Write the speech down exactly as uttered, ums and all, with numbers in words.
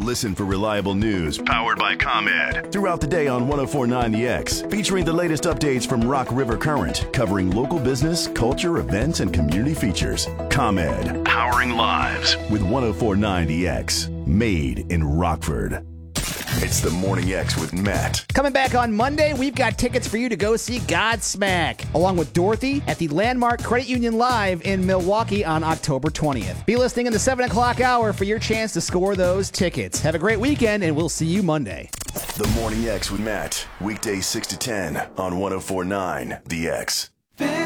Listen for reliable news powered by ComEd throughout the day on one oh four point nine The X, featuring the latest updates from Rock River Current, covering local business, culture, events, and community features. ComEd, powering lives with one oh four point nine The X, made in Rockford. It's the Morning X with Matt. Coming back on Monday, we've got tickets for you to go see Godsmack, along with Dorothy at the Landmark Credit Union Live in Milwaukee on October twentieth. Be listening in the seven o'clock hour for your chance to score those tickets. Have a great weekend, and we'll see you Monday. The Morning X with Matt, weekdays six to ten on one oh four point nine The X.